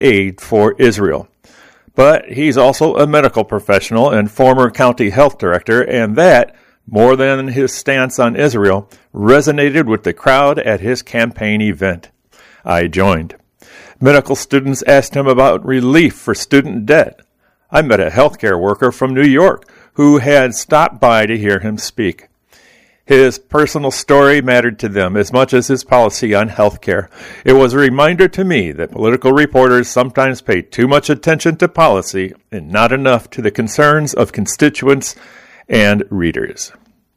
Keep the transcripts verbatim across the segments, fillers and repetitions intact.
aid for Israel. But he's also a medical professional and former county health director, and that, more than his stance on Israel, resonated with the crowd at his campaign event. I joined. Medical students asked him about relief for student debt. I met a healthcare worker from New York who had stopped by to hear him speak. His personal story mattered to them as much as his policy on healthcare. It was a reminder to me that political reporters sometimes pay too much attention to policy and not enough to the concerns of constituents and readers.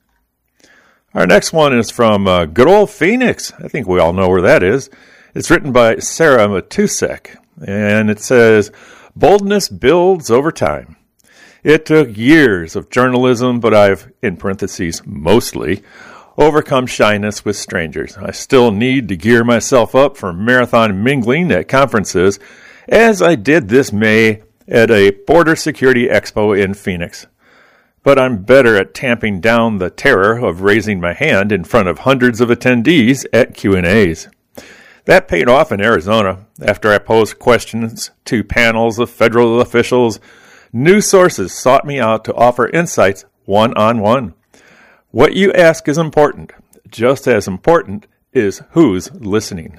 Our next one is from uh, good old Phoenix. I think we all know where that is. It's written by Sarah Matusek, and it says, "Boldness builds over time. It took years of journalism, but I've, in parentheses, mostly, overcome shyness with strangers. I still need to gear myself up for marathon mingling at conferences, as I did this May at a border security expo in Phoenix. But I'm better at tamping down the terror of raising my hand in front of hundreds of attendees at Q and A's. That paid off in Arizona. After I posed questions to panels of federal officials, new sources sought me out to offer insights one-on-one. What you ask is important. Just as important is who's listening."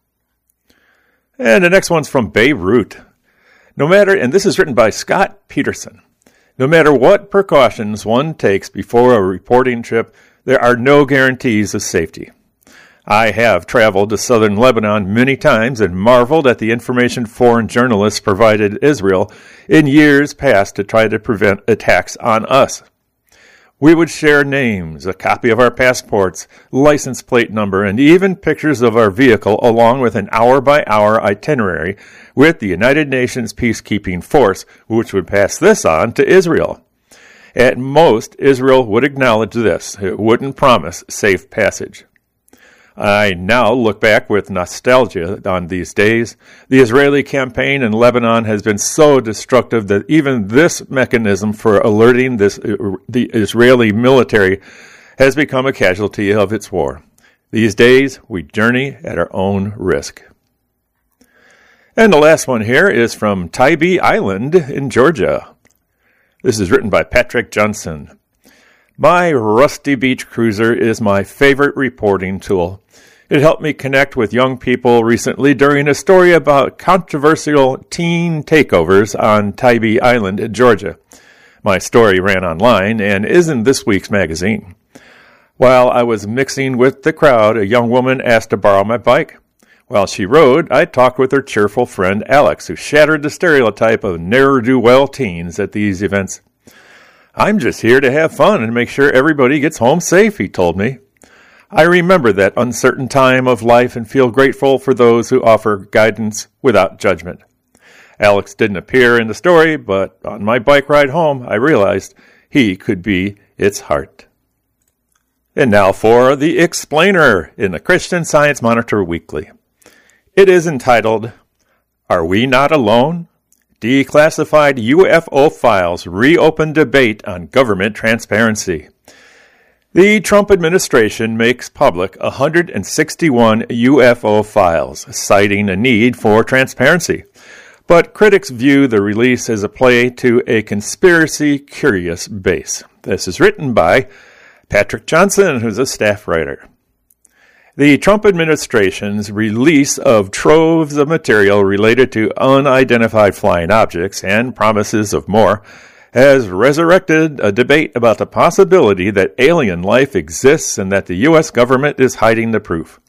And the next one's from Beirut. No matter, and this is written by Scott Peterson, no matter what precautions one takes before a reporting trip, there are no guarantees of safety. I have traveled to southern Lebanon many times and marveled at the information foreign journalists provided Israel in years past to try to prevent attacks on us. We would share names, a copy of our passports, license plate number, and even pictures of our vehicle along with an hour-by-hour itinerary with the United Nations peacekeeping force, which would pass this on to Israel. At most, Israel would acknowledge this. It wouldn't promise safe passage. I now look back with nostalgia on these days. The Israeli campaign in Lebanon has been so destructive that even this mechanism for alerting this, the Israeli military has become a casualty of its war. These days, we journey at our own risk. And the last one here is from Tybee Island in Georgia. This is written by Patrick Johnson. My Rusty Beach Cruiser is my favorite reporting tool. It helped me connect with young people recently during a story about controversial teen takeovers on Tybee Island, Georgia. My story ran online and is in this week's magazine. While I was mixing with the crowd, a young woman asked to borrow my bike. While she rode, I talked with her cheerful friend Alex, who shattered the stereotype of ne'er-do-well teens at these events. I'm just here to have fun and make sure everybody gets home safe, he told me. I remember that uncertain time of life and feel grateful for those who offer guidance without judgment. Alex didn't appear in the story, but on my bike ride home, I realized he could be its heart. And now for the Explainer in the Christian Science Monitor Weekly. It is entitled, Are We Not Alone? Declassified U F O Files Reopen Debate on Government Transparency. The Trump administration makes public one hundred sixty-one U F O files, citing a need for transparency. But critics view the release as a play to a conspiracy-curious base. This is written by Patrick Johnson, who's a staff writer. The Trump administration's release of troves of material related to unidentified flying objects and promises of more has resurrected a debate about the possibility that alien life exists and that the U S government is hiding the proof.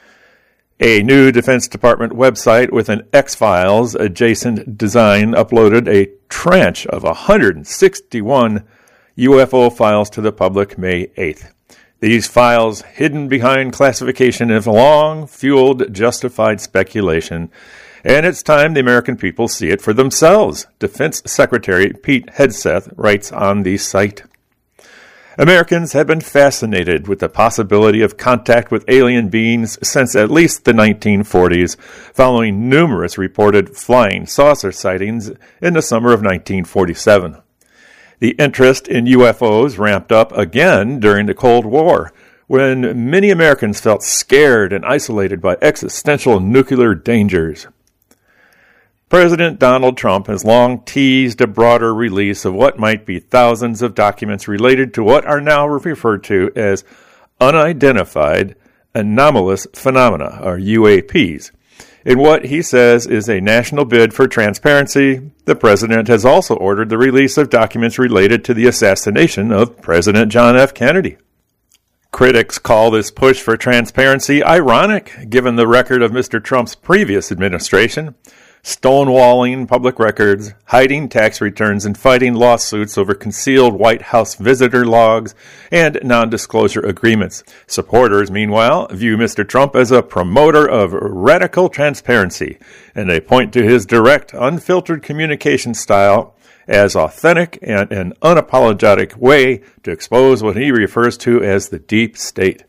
A new Defense Department website with an X-Files adjacent design uploaded a tranche of one hundred sixty-one U F O files to the public May eighth. These files, hidden behind classification, have long fueled justified speculation, and it's time the American people see it for themselves, Defense Secretary Pete Hegseth writes on the site. Americans have been fascinated with the possibility of contact with alien beings since at least the nineteen forties, following numerous reported flying saucer sightings in the summer of nineteen forty-seven. The interest in U F Os ramped up again during the Cold War, when many Americans felt scared and isolated by existential nuclear dangers. President Donald Trump has long teased a broader release of what might be thousands of documents related to what are now referred to as unidentified anomalous phenomena, or U A Ps. In what he says is a national bid for transparency, the president has also ordered the release of documents related to the assassination of President John F. Kennedy. Critics call this push for transparency ironic, given the record of Mister Trump's previous administration, stonewalling public records, hiding tax returns, and fighting lawsuits over concealed White House visitor logs and non-disclosure agreements. Supporters, meanwhile, view Mister Trump as a promoter of radical transparency, and they point to his direct, unfiltered communication style as authentic and an unapologetic way to expose what he refers to as the deep state.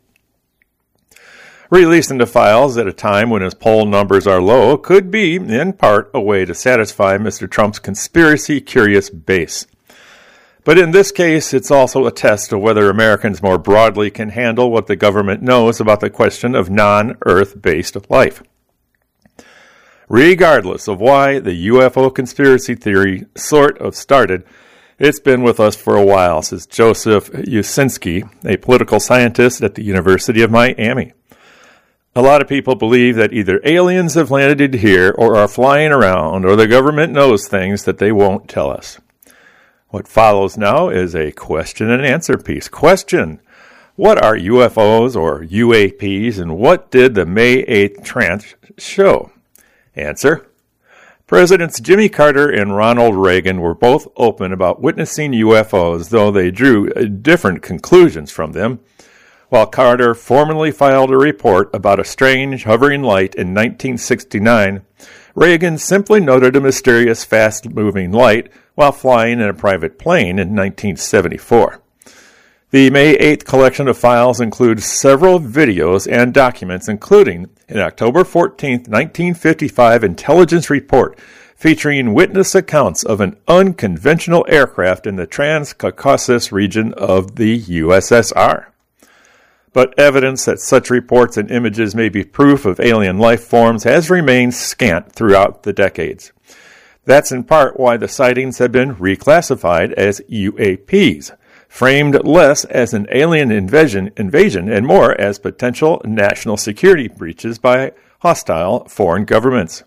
Releasing the files at a time when his poll numbers are low could be, in part, a way to satisfy Mister Trump's conspiracy-curious base. But in this case, it's also a test of whether Americans more broadly can handle what the government knows about the question of non-Earth-based life. Regardless of why the U F O conspiracy theory sort of started, it's been with us for a while, says Joseph Usinski, a political scientist at the University of Miami. A lot of people believe that either aliens have landed here or are flying around, or the government knows things that they won't tell us. What follows now is a question and answer piece. Question: what are U F Os or U A Ps, and what did the May eighth tranche show? Answer: Presidents Jimmy Carter and Ronald Reagan were both open about witnessing U F Os, though they drew different conclusions from them. While Carter formally filed a report about a strange hovering light in nineteen sixty-nine, Reagan simply noted a mysterious fast-moving light while flying in a private plane in nineteen seventy-four. The May eighth collection of files includes several videos and documents, including an October fourteenth, nineteen fifty-five intelligence report featuring witness accounts of an unconventional aircraft in the Trans-Caucasus region of the U S S R. But evidence that such reports and images may be proof of alien life forms has remained scant throughout the decades. That's in part why the sightings have been reclassified as U A Ps, framed less as an alien invasion, invasion and more as potential national security breaches by hostile foreign governments.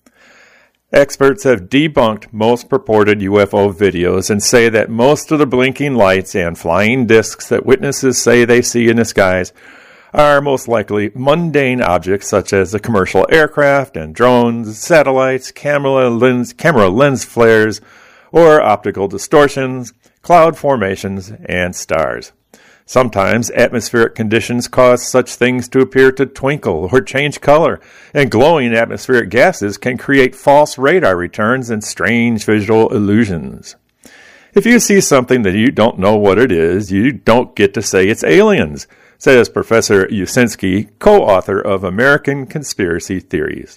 Experts have debunked most purported U F O videos and say that most of the blinking lights and flying discs that witnesses say they see in the skies are most likely mundane objects such as the commercial aircraft and drones, satellites, camera lens, camera lens flares, or optical distortions, cloud formations, and stars. Sometimes atmospheric conditions cause such things to appear to twinkle or change color, and glowing atmospheric gases can create false radar returns and strange visual illusions. If you see something that you don't know what it is, you don't get to say it's aliens, says Professor Usinski, co-author of American Conspiracy Theories.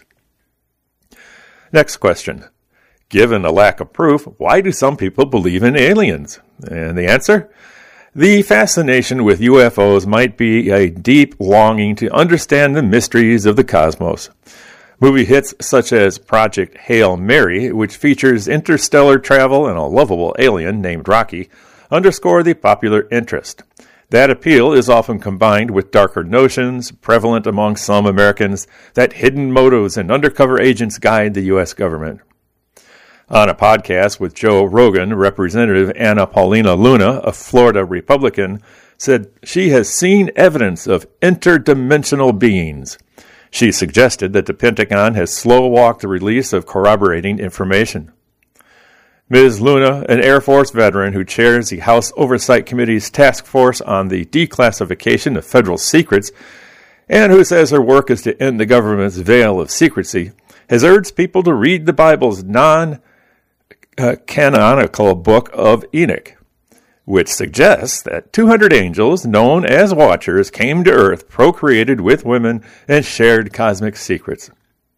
Next question. Given a lack of proof, why do some people believe in aliens? And the answer? The fascination with U F Os might be a deep longing to understand the mysteries of the cosmos. Movie hits such as Project Hail Mary, which features interstellar travel and a lovable alien named Rocky, underscore the popular interest. That appeal is often combined with darker notions, prevalent among some Americans, that hidden motives and undercover agents guide the U S government. On a podcast with Joe Rogan, Representative Anna Paulina Luna, a Florida Republican, said she has seen evidence of interdimensional beings. She suggested that the Pentagon has slow-walked the release of corroborating information. Miz Luna, an Air Force veteran who chairs the House Oversight Committee's task force on the declassification of federal secrets, and who says her work is to end the government's veil of secrecy, has urged people to read the Bible's non Uh, canonical book of Enoch, which suggests that two hundred angels, known as Watchers, came to Earth, procreated with women, and shared cosmic secrets.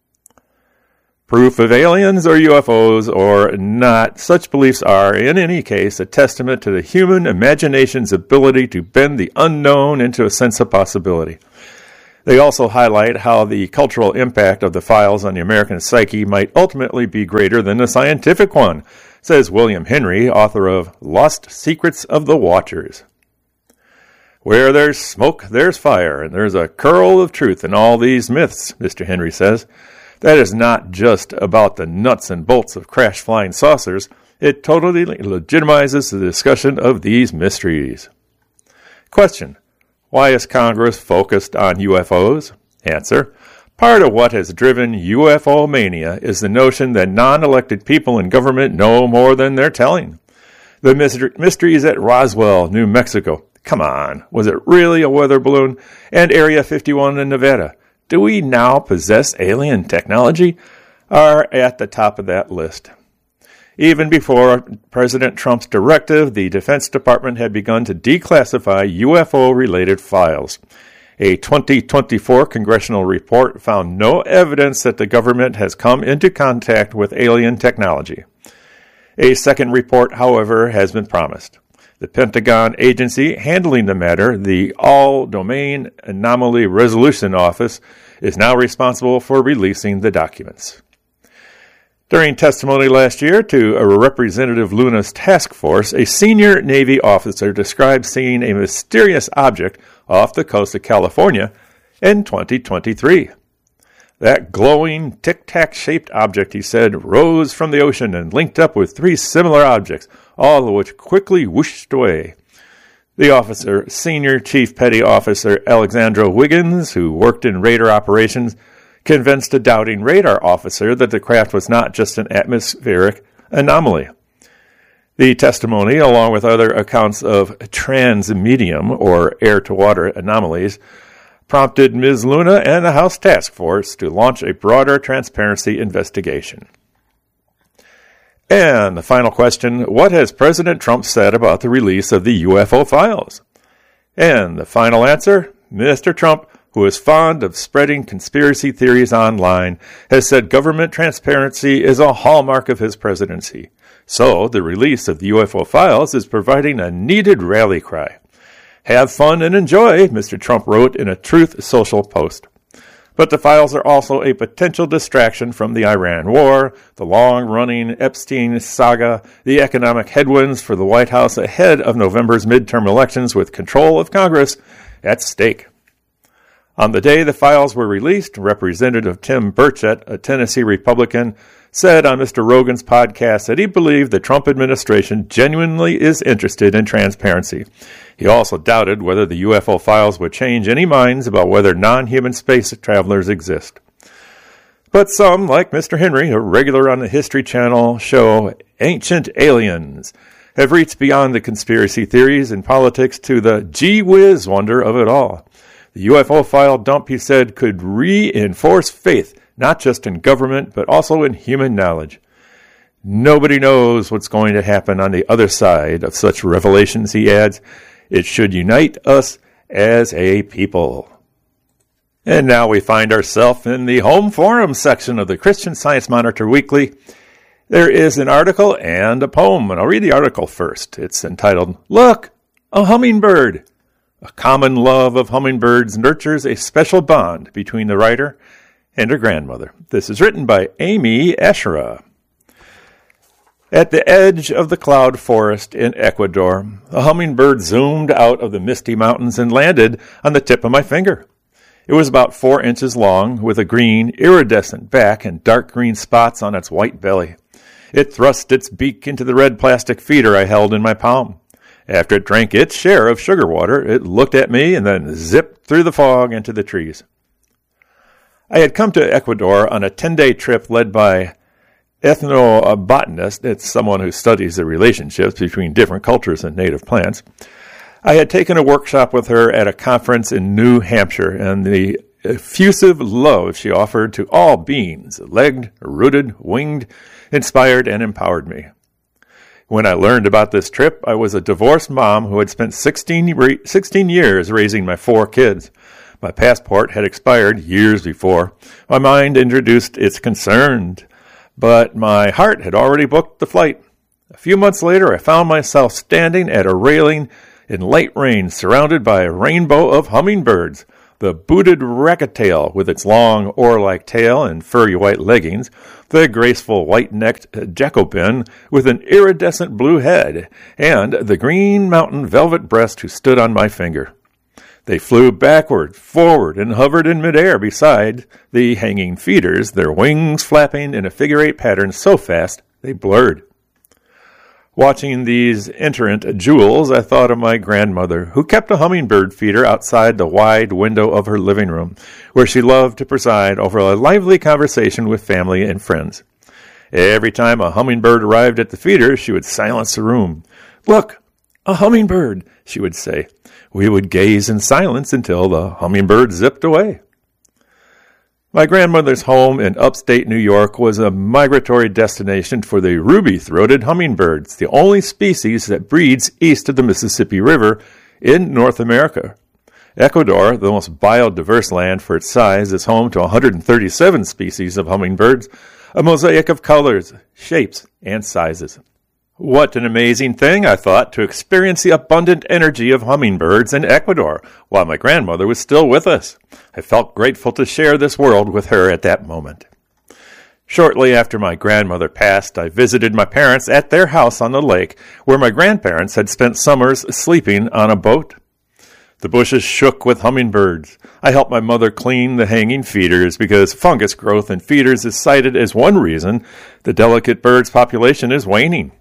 Proof of aliens or U F Os or not, such beliefs are, in any case, a testament to the human imagination's ability to bend the unknown into a sense of possibility. They also highlight how the cultural impact of the files on the American psyche might ultimately be greater than the scientific one, says William Henry, author of Lost Secrets of the Watchers. Where there's smoke, there's fire, and there's a kernel of truth in all these myths, Mister Henry says. That is not just about the nuts and bolts of crash flying saucers. It totally legitimizes the discussion of these mysteries. Question: why is Congress focused on U F Os? Answer: part of what has driven U F O mania is the notion that non-elected people in government know more than they're telling. The mysteries at Roswell, New Mexico. Come on, was it really a weather balloon? And Area fifty-one in Nevada. Do we now possess alien technology? Are at the top of that list. Even before President Trump's directive, the Defense Department had begun to declassify U F O-related files. A twenty twenty-four congressional report found no evidence that the government has come into contact with alien technology. A second report, however, has been promised. The Pentagon agency handling the matter, the All-Domain Anomaly Resolution Office, is now responsible for releasing the documents. During testimony last year to a Representative Luna's task force, a senior Navy officer described seeing a mysterious object off the coast of California in twenty twenty-three. That glowing, tic-tac-shaped object, he said, rose from the ocean and linked up with three similar objects, all of which quickly whooshed away. The officer, Senior Chief Petty Officer Alexandra Wiggins, who worked in radar operations, convinced a doubting radar officer that the craft was not just an atmospheric anomaly. The testimony, along with other accounts of transmedium, or air-to-water anomalies, prompted Miz Luna and the House Task Force to launch a broader transparency investigation. And the final question: what has President Trump said about the release of the U F O files? And the final answer: Mister Trump, who is fond of spreading conspiracy theories online, has said government transparency is a hallmark of his presidency. So the release of the U F O files is providing a needed rally cry. Have fun and enjoy, Mister Trump wrote in a Truth Social post. But the files are also a potential distraction from the Iran war, the long-running Epstein saga, the economic headwinds for the White House ahead of November's midterm elections with control of Congress at stake. On the day the files were released, Representative Tim Burchett, a Tennessee Republican, said on Mister Rogan's podcast that he believed the Trump administration genuinely is interested in transparency. He also doubted whether the U F O files would change any minds about whether non-human space travelers exist. But some, like Mister Henry, a regular on the History Channel show Ancient Aliens, have reached beyond the conspiracy theories and politics to the gee-whiz wonder of it all. The U F O file dump, he said, could reinforce faith not just in government, but also in human knowledge. Nobody knows what's going to happen on the other side of such revelations, he adds. It should unite us as a people. And now we find ourselves in the home forum section of the Christian Science Monitor Weekly. There is an article and a poem, and I'll read the article first. It's entitled, "Look, a Hummingbird." A common love of hummingbirds nurtures a special bond between the writer and her grandmother. This is written by Amy Asherah. At the edge of the cloud forest in Ecuador, a hummingbird zoomed out of the misty mountains and landed on the tip of my finger. It was about four inches long, with a green, iridescent back and dark green spots on its white belly. It thrust its beak into the red plastic feeder I held in my palm. After it drank its share of sugar water, it looked at me and then zipped through the fog into the trees. I had come to Ecuador on a ten-day trip led by ethnobotanist. It's someone who studies the relationships between different cultures and native plants. I had taken a workshop with her at a conference in New Hampshire, and the effusive love she offered to all beings, legged, rooted, winged, inspired, and empowered me. When I learned about this trip, I was a divorced mom who had spent sixteen, sixteen years raising my four kids. My passport had expired years before. My mind introduced its concern, but my heart had already booked the flight. A few months later, I found myself standing at a railing in light rain, surrounded by a rainbow of hummingbirds, the booted racket-tail with its long oar-like tail and furry white leggings, the graceful white-necked Jacobin with an iridescent blue head, and the green mountain velvet breast who stood on my finger. They flew backward, forward, and hovered in midair beside the hanging feeders, their wings flapping in a figure-eight pattern so fast they blurred. Watching these iterant jewels, I thought of my grandmother, who kept a hummingbird feeder outside the wide window of her living room, where she loved to preside over a lively conversation with family and friends. Every time a hummingbird arrived at the feeder, she would silence the room. "Look, a hummingbird," she would say. We would gaze in silence until the hummingbird zipped away. My grandmother's home in upstate New York was a migratory destination for the ruby-throated hummingbirds, the only species that breeds east of the Mississippi River in North America. Ecuador, the most biodiverse land for its size, is home to one hundred thirty-seven species of hummingbirds, a mosaic of colors, shapes, and sizes. What an amazing thing, I thought, to experience the abundant energy of hummingbirds in Ecuador while my grandmother was still with us. I felt grateful to share this world with her at that moment. Shortly after my grandmother passed, I visited my parents at their house on the lake, where my grandparents had spent summers sleeping on a boat. The bushes shook with hummingbirds. I helped my mother clean the hanging feeders because fungus growth in feeders is cited as one reason the delicate bird's population is waning.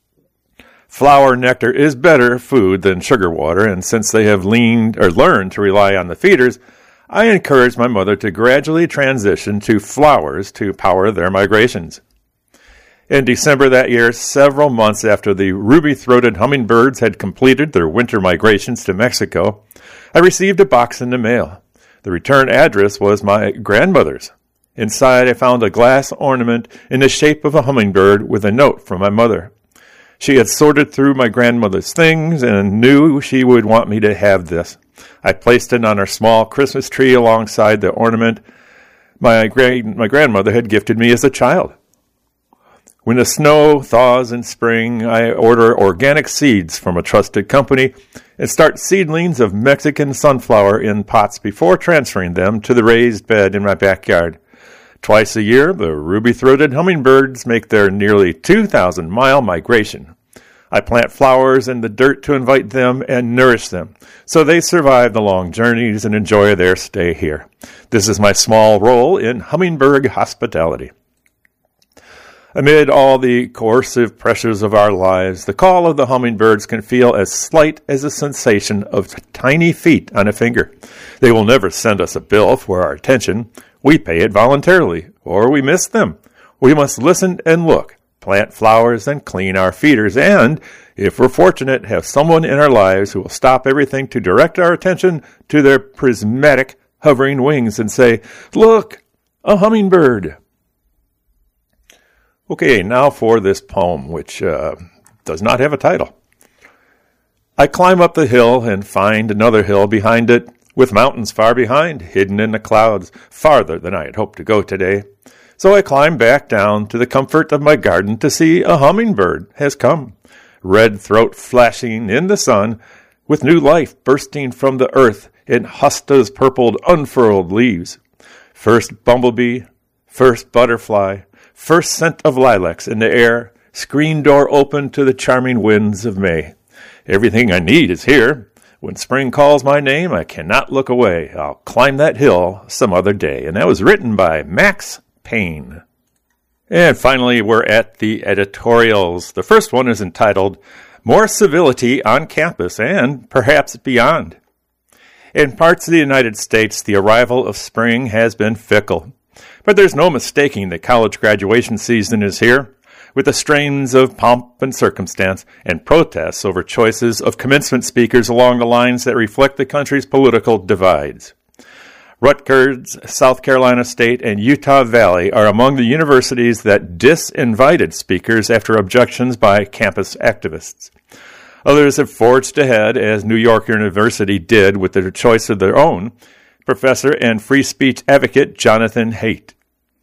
Flower nectar is better food than sugar water, and since they have leaned or learned to rely on the feeders, I encouraged my mother to gradually transition to flowers to power their migrations. In December that year, several months after the ruby-throated hummingbirds had completed their winter migrations to Mexico, I received a box in the mail. The return address was my grandmother's. Inside, I found a glass ornament in the shape of a hummingbird with a note from my mother. She had sorted through my grandmother's things and knew she would want me to have this. I placed it on our small Christmas tree alongside the ornament my, gra- my grandmother had gifted me as a child. When the snow thaws in spring, I order organic seeds from a trusted company and start seedlings of Mexican sunflower in pots before transferring them to the raised bed in my backyard. Twice a year, the ruby-throated hummingbirds make their nearly two thousand mile migration. I plant flowers in the dirt to invite them and nourish them, so they survive the long journeys and enjoy their stay here. This is my small role in hummingbird hospitality. Amid all the coercive pressures of our lives, the call of the hummingbirds can feel as slight as a sensation of tiny feet on a finger. They will never send us a bill for our attention. We pay it voluntarily, or we miss them. We must listen and look, plant flowers and clean our feeders, and, if we're fortunate, have someone in our lives who will stop everything to direct our attention to their prismatic, hovering wings and say, "Look, a hummingbird." Okay, now for this poem, which uh, does not have a title. I climb up the hill and find another hill behind it, with mountains far behind, hidden in the clouds, farther than I had hoped to go today. So I climb back down to the comfort of my garden to see a hummingbird has come, red throat flashing in the sun, with new life bursting from the earth in hostas purpled unfurled leaves. First bumblebee, first butterfly, first scent of lilacs in the air, screen door open to the charming winds of May. Everything I need is here. When spring calls my name, I cannot look away. I'll climb that hill some other day. And that was written by Max Payne. And finally, we're at the editorials. The first one is entitled, More Civility on Campus and Perhaps Beyond. In parts of the United States, the arrival of spring has been fickle. But there's no mistaking that college graduation season is here, with the strains of pomp and circumstance and protests over choices of commencement speakers along the lines that reflect the country's political divides. Rutgers, South Carolina State, and Utah Valley are among the universities that disinvited speakers after objections by campus activists. Others have forged ahead, as New York University did with their choice of their own, professor and free speech advocate Jonathan Haidt.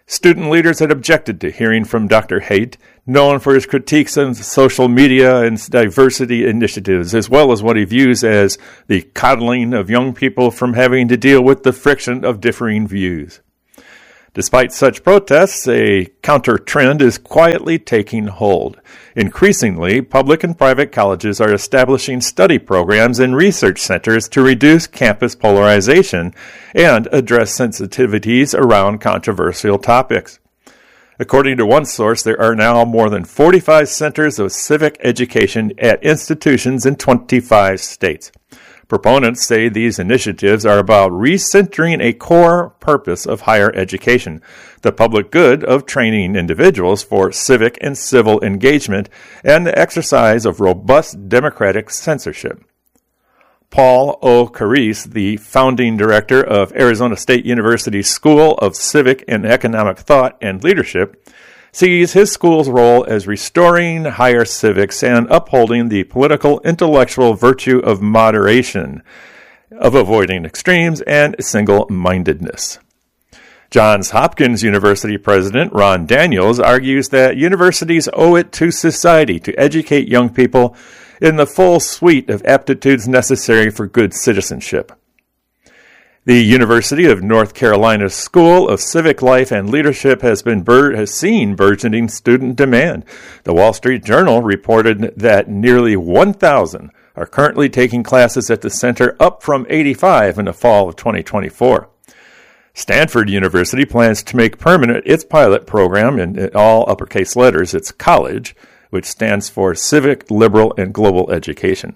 Student leaders had objected to hearing from Doctor Haidt, known for his critiques on social media and diversity initiatives, as well as what he views as the coddling of young people from having to deal with the friction of differing views. Despite such protests, a counter trend is quietly taking hold. Increasingly, public and private colleges are establishing study programs and research centers to reduce campus polarization and address sensitivities around controversial topics. According to one source, there are now more than forty-five centers of civic education at institutions in twenty-five states. Proponents say these initiatives are about recentering a core purpose of higher education, the public good of training individuals for civic and civil engagement, and the exercise of robust democratic censorship. Paul O. Carisse, the founding director of Arizona State University's School of Civic and Economic Thought and Leadership, sees his school's role as restoring higher civics and upholding the political intellectual virtue of moderation, of avoiding extremes and single-mindedness. Johns Hopkins University President Ron Daniels argues that universities owe it to society to educate young people in the full suite of aptitudes necessary for good citizenship. The University of North Carolina's School of Civic Life and Leadership has been bur- has seen burgeoning student demand. The Wall Street Journal reported that nearly one thousand are currently taking classes at the center, up from eighty-five in the fall of twenty twenty-four. Stanford University plans to make permanent its pilot program in all uppercase letters, its college, which stands for Civic, Liberal, and Global Education.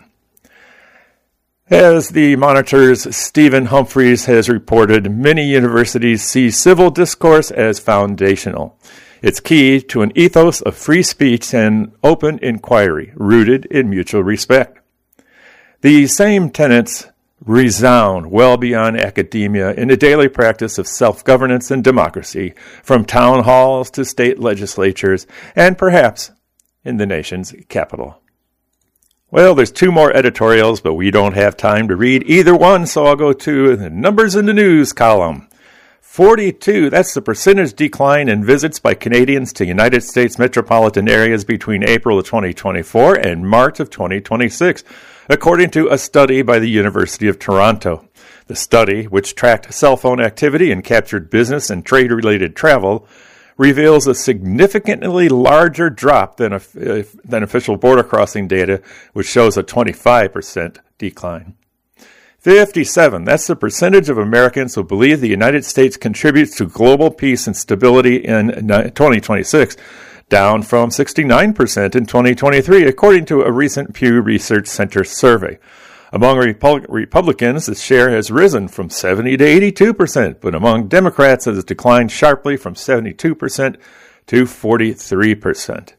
As the Monitor's Stephen Humphreys has reported, many universities see civil discourse as foundational. It's key to an ethos of free speech and open inquiry, rooted in mutual respect. These same tenets resound well beyond academia in the daily practice of self-governance and democracy, from town halls to state legislatures, and perhaps in the nation's capital. Well, there's two more editorials, but we don't have time to read either one, so I'll go to the numbers in the news column. forty-two, that's the percentage decline in visits by Canadians to United States metropolitan areas between April of twenty twenty-four and March of twenty twenty-six, according to a study by the University of Toronto. The study, which tracked cell phone activity and captured business and trade-related travel, reveals a significantly larger drop than, a, uh, than official border crossing data, which shows a twenty-five percent decline. fifty-seven, that's the percentage of Americans who believe the United States contributes to global peace and stability in twenty twenty-six, down from sixty-nine percent in twenty twenty-three, according to a recent Pew Research Center survey. Among Repu- Republicans, the share has risen from seventy to eighty-two percent, but among Democrats it has declined sharply from seventy-two percent to forty-three percent.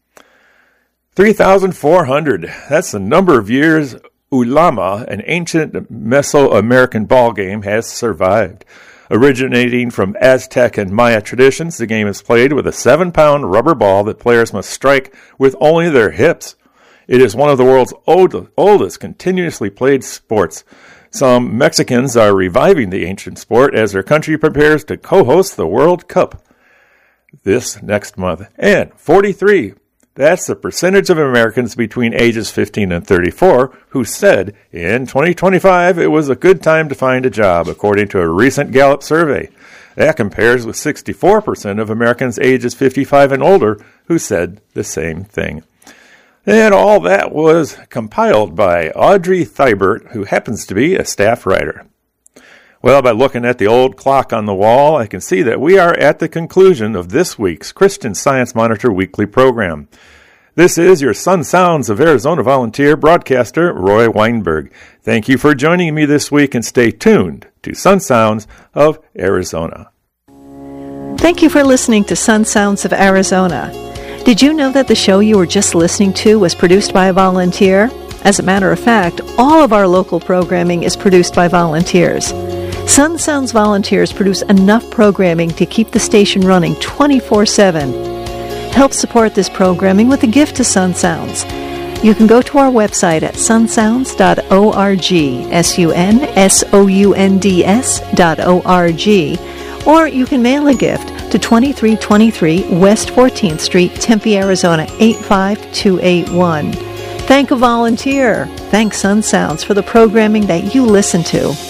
three thousand four hundred, that's the number of years Ulama, an ancient Mesoamerican ball game, has survived. Originating from Aztec and Maya traditions, the game is played with a seven-pound rubber ball that players must strike with only their hips. It is one of the world's old, oldest continuously played sports. Some Mexicans are reviving the ancient sport as their country prepares to co-host the World Cup this next month. And forty-three, that's the percentage of Americans between ages fifteen and thirty-four who said in twenty twenty-five it was a good time to find a job, according to a recent Gallup survey. That compares with sixty-four percent of Americans ages fifty-five and older who said the same thing. And all that was compiled by Audrey Thibert, who happens to be a staff writer. Well, by looking at the old clock on the wall, I can see that we are at the conclusion of this week's Christian Science Monitor weekly program. This is your Sun Sounds of Arizona volunteer broadcaster, Roy Weinberg. Thank you for joining me this week, and stay tuned to Sun Sounds of Arizona. Thank you for listening to Sun Sounds of Arizona. Did you know that the show you were just listening to was produced by a volunteer? As a matter of fact, all of our local programming is produced by volunteers. Sun Sounds volunteers produce enough programming to keep the station running twenty-four seven. Help support this programming with a gift to Sun Sounds. You can go to our website at sun sounds dot org, S U N S O U N D S dot O R G, or you can mail a gift to twenty-three twenty-three West fourteenth Street, Tempe, Arizona eight five two eight one. Thank a volunteer. Thank Sun Sounds for the programming that you listen to.